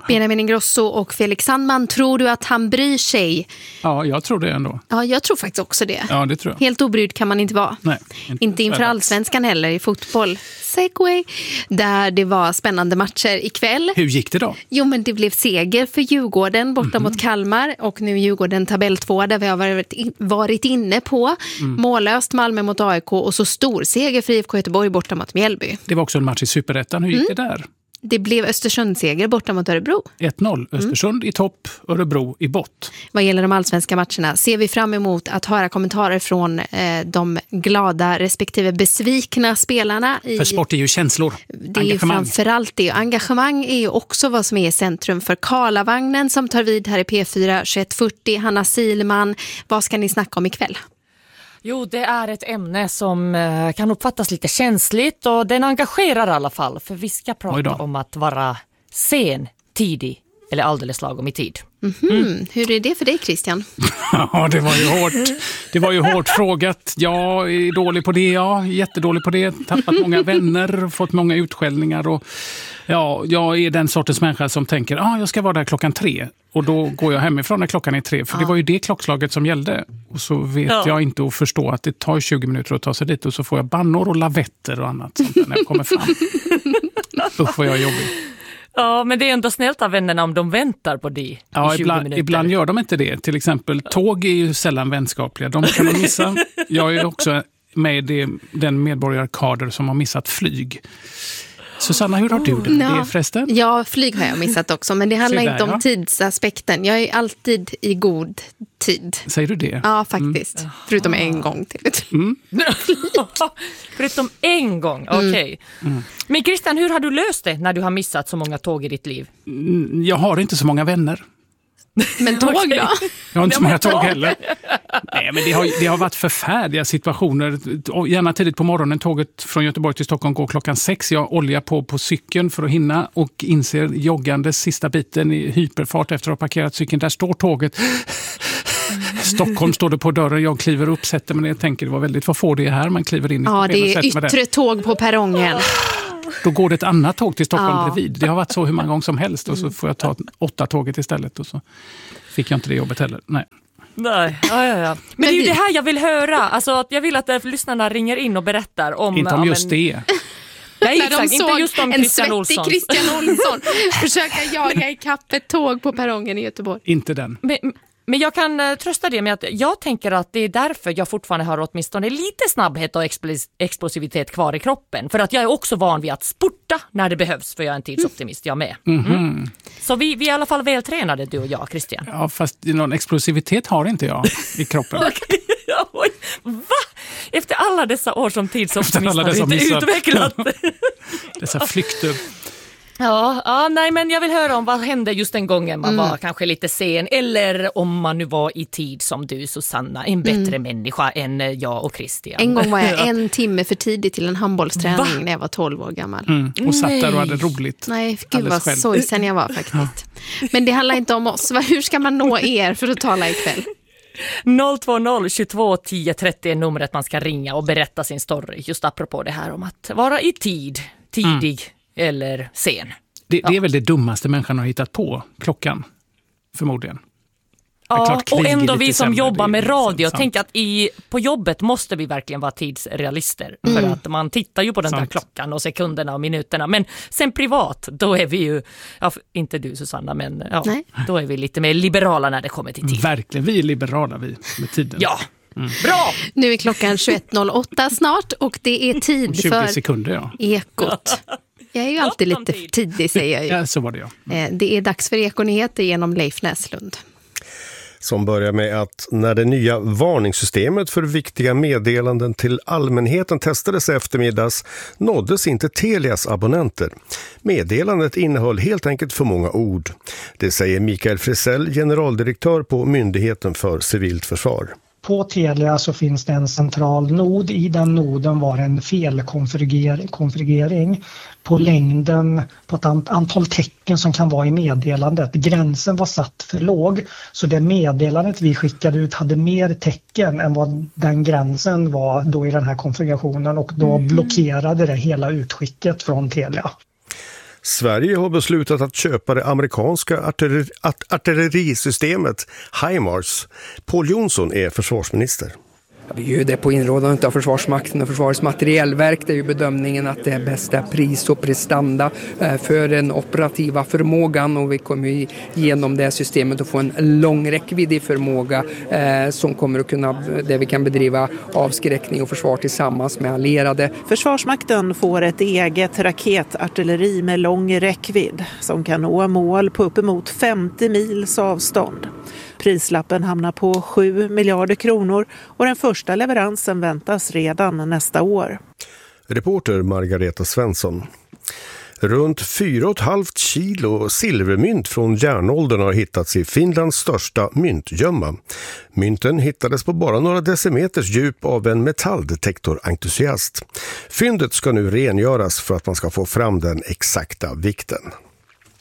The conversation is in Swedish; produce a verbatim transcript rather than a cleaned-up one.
Benjamin Ingrosso och Felix Sandman, tror du att han bryr sig? Ja, jag tror det ändå. Ja, jag tror faktiskt också det. Ja, det tror jag. Helt obrydd kan man inte vara. Nej, inte, inte inför allsvenskan heller i fotboll. Segway. Där det var spännande matcher ikväll. Hur gick det då? Jo, men det blev seger för Djurgården borta mm-hmm. mot Kalmar. Och nu Djurgården tabell två där vi har varit, in, varit inne på. Mm. Mållöst Malmö mot A I K och så stor seger för I F K Göteborg borta mot Mjällby. Det var också en match i Superettan. Hur gick mm. det där? Det blev Östersund-seger borta mot Örebro. ett noll. Östersund mm. i topp, Örebro i bott. Vad gäller de allsvenska matcherna ser vi fram emot att höra kommentarer från eh, de glada respektive besvikna spelarna. I, för sport är ju känslor. Det är ju framförallt det. Engagemang är ju också vad som är i centrum för Karlavagnen som tar vid här i P fyra tjugoett fyrtio. Hanna Silman, vad ska ni snacka om ikväll? Jo, det är ett ämne som eh, kan uppfattas lite känsligt och den engagerar i alla fall. För vi ska prata om att vara sen, tidig eller alldeles lagom i tid. Mm-hmm. Mm. Hur är det för dig, Christian? Ja, det var ju hårt. Det var ju hårt frågat. Jag är dålig på det, ja. Jättedålig på det. Tappat många vänner, fått många utskällningar. Och, ja, jag är den sortens människa som tänker att ah, jag ska vara där klockan tre. Och då går jag hemifrån när klockan är tre. För ja. det var ju det klockslaget som gällde. Och så vet ja. jag inte att förstå att det tar tjugo minuter att ta sig dit. Och så får jag bannor och lavetter och annat sånt när jag kommer fram. Usch vad jag är jobbig. Ja, men det är ändå snällt av vännerna om de väntar på det ja, i tjugo ibland, minuter. Ibland gör de inte det. Till exempel tåg är ju sällan vänskapliga. De kan man missa. Jag är också med i den medborgarkader som har missat flyg. Susanna, hur har du det? Ja. det förresten? Ja, flyg har jag missat också. Men det handlar där, inte om ja. tidsaspekten. Jag är alltid i god tid. Säger du det? Ja, faktiskt. Mm. Förutom en gång till. Mm. Förutom en gång, okej. Okay. Mm. Mm. Men Christian, hur har du löst det när du har missat så många tåg i ditt liv? Mm, jag har inte så många vänner. Men tåg då? Jag har inte så många tåg heller. Nej, men det har, det har varit förfärliga situationer. Gärna tidigt på morgonen, tåget från Göteborg till Stockholm går klockan sex. Jag oljar på på cykeln för att hinna och inser joggande sista biten i hyperfart efter att ha parkerat cykeln. Där står tåget. Stockholm står det på dörren, jag kliver upp, sätter mig ner och tänker det var väldigt, vad får det här? Man kliver in i ja, det är yttre tåg på perrongen. Då går det ett annat tåg till Stockholm ja. bredvid. Det har varit så hur många gånger som helst och så får jag ta åtta tåget istället och så fick jag inte det jobbet heller. Nej. Nej, ja, ja, ja. Men, Men det är ju det här jag vill höra. Alltså att jag vill att äh, lyssnarna ringer in och berättar om... Inte om ja, just men... det. Nej, när exakt, de inte såg just om en Christian svettig Olsson. Christian Olsson försöka jaga ikapp ett tåg på perrongen i Göteborg. Inte den. Men, men jag kan uh, trösta det med att jag tänker att det är därför jag fortfarande har åtminstone lite snabbhet och explos- explosivitet kvar i kroppen. För att jag är också van vid att spurta när det behövs, för jag är en tidsoptimist, jag med. Mm-hmm. Mm. Så vi, vi är i alla fall vältränade, du och jag, Christian. Ja, fast någon explosivitet har inte jag i kroppen. Okay. Oj, va? Efter alla dessa år som tidsoptimist har dessa inte missat. utvecklat. Dessa flykter. Ja, ja, nej, men jag vill höra om vad hände just den gången man mm. var kanske lite sen, eller om man nu var i tid som du, Susanna, en bättre mm. människa än jag och Christian. En gång var jag en timme för tidigt till en handbollsträning Va? när jag var tolv år gammal. Mm. Och satt där och hade roligt. Nej, gud vad sorgsen jag var faktiskt. Men det handlar inte om oss. Hur ska man nå er för att tala ikväll? noll två noll tjugotvå tio trettio är numret man ska ringa och berätta sin story. Just apropå det här om att vara i tid, tidig mm. eller sen. Det, det är väl det dummaste människan har hittat på, klockan, förmodligen. Ja, och ändå vi som sämre, jobbar med radio, tänk att i, på jobbet måste vi verkligen vara tidsrealister. Mm. För att man tittar ju på den sant. där klockan och sekunderna och minuterna. Men sen privat, då är vi ju, ja, inte du Susanna, men ja, då är vi lite mer liberala när det kommer till tid. Verkligen, vi är liberala vi med tiden. Ja, mm. bra! Nu är klockan tjugoett noll åtta snart och det är tid tjugo för sekunder, ja. Ekot. Jag är ju alltid lite tidig, säger jag ju. Ja, så var det, ja. Mm. Det är dags för Ekonyheter genom Leif Näslund. Som börjar med att när det nya varningssystemet för viktiga meddelanden till allmänheten testades eftermiddags nåddes inte Telias abonnenter. Meddelandet innehöll helt enkelt för många ord. Det säger Mikael Frisell, generaldirektör på Myndigheten för civilt försvar. På Telia så finns det en central nod. I den noden var en felkonfigurering på längden på ett antal tecken som kan vara i meddelandet. Gränsen var satt för låg, så det meddelandet vi skickade ut hade mer tecken än vad den gränsen var då i den här konfigurationen, och då blockerade det hela utskicket från Telia. Sverige har beslutat att köpa det amerikanska artilleri, art, artillerisystemet HIMARS. Paul Jonsson är försvarsminister. Vi gör det på inrådande av Försvarsmakten och Försvarets materielverk. Det är ju bedömningen att det är bästa pris och prestanda för den operativa förmågan, och vi kommer genom det systemet att få en lång räckviddig förmåga som kommer att kunna, där vi kan bedriva avskräckning och försvar tillsammans med allierade. Försvarsmakten får ett eget raketartilleri med lång räckvidd som kan nå mål på uppemot femtio mils avstånd. Prislappen hamnar på sju miljarder kronor och den första leveransen väntas redan nästa år. Reporter Margareta Svensson. Runt fyra och ett halvt kilo silvermynt från järnåldern har hittats i Finlands största myntgömma. Mynten hittades på bara några decimeters djup av en metalldetektorentusiast. Fyndet ska nu rengöras för att man ska få fram den exakta vikten.